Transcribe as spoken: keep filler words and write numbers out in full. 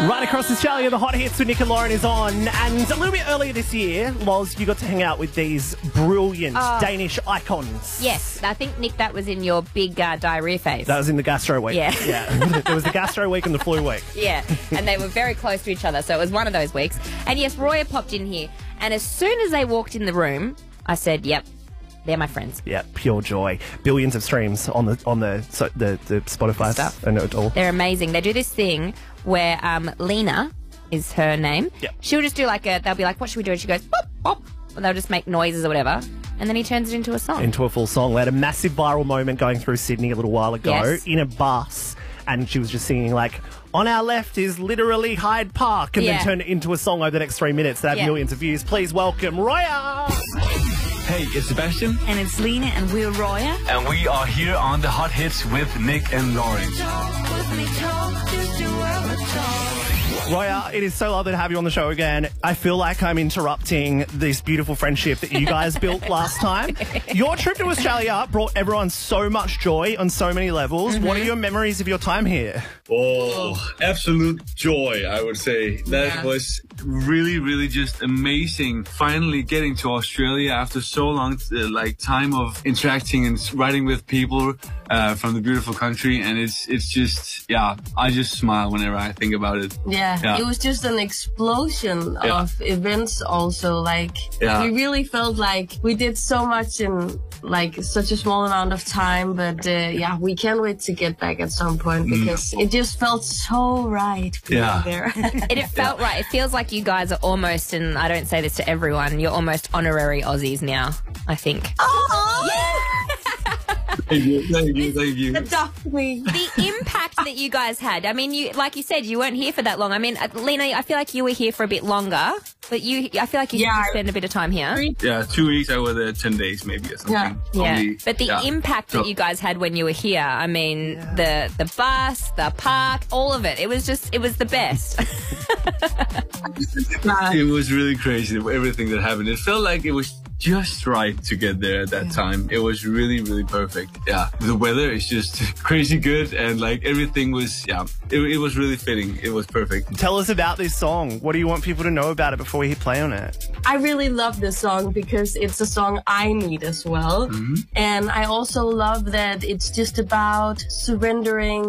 Right across Australia, the Hot Hits with Nick and Lauren is on. And a little bit earlier this year, Loz, you got to hang out with these brilliant Oh. Danish icons. Yes, I think, Nick, that was in your big uh, diarrhea phase. That was in the gastro week. Yeah. yeah. There was the gastro week and the flu week. Yeah, and they were very close to each other, so it was one of those weeks. And yes, Roya popped in here, and as soon as they walked in the room, I said, yep, they're my friends. Yeah, pure joy. Billions of streams on the on the so, the, the Spotify Stuff. and it all. They're amazing. They do this thing where um, Lena is her name. Yep. She'll just do like a, they'll be like, what should we do? And she goes, pop, pop. And they'll just make noises or whatever. And then he turns it into a song. Into a full song. We had a massive viral moment going through Sydney a little while ago Yes. in a bus. And she was just singing like, on our left is literally Hyde Park. And Yeah. then turned it into a song over the next three minutes that had Yeah. millions of views. Please welcome Roya. Hey, it's Sebastian, And it's Lena and we're Roya. and we are here on the Hot Hits with Nick and Lauren. Roya, it is so lovely to have you on the show again. I feel like I'm interrupting this beautiful friendship that you guys built last time. Your trip to Australia brought everyone so much joy on so many levels. What are your memories of your time here? Oh, absolute joy, I would say. That was really, really just amazing. Finally getting to Australia after so long, uh, like time of interacting and riding with people uh, from the beautiful country. And it's, it's just, yeah, I just smile whenever I think about it. Yeah, Yeah. it was just an explosion Yeah. of events also. Like, Yeah. we really felt like we did so much in like such a small amount of time. But uh, yeah, we can't wait to get back at some point because it just felt so right being Yeah. there. It, it felt right. It feels like you guys are almost, and I don't say this to everyone, you're almost honorary Aussies now, I think. Thank you, thank you, thank you. Adopt me. The impact that you guys had, I mean, you, like you said, you weren't here for that long. I mean, uh, Lena, I feel like you were here for a bit longer, but you, I feel like you Yeah. did spend a bit of time here. Yeah, two weeks, I was there ten days maybe or something. Yeah. Yeah, Only- but the yeah. impact that So- you guys had when you were here, I mean, the the bus, the park, all of it, it was just, it was the best. It was really crazy, everything that happened. It felt like it was just right to get there at that time. It was really, really perfect. Yeah. The weather is just crazy good and like everything was, yeah, it, it was really fitting. It was perfect. Tell us about this song. What do you want people to know about it before we hit play on it? I really love this song because it's a song I need as well. And I also love that it's just about surrendering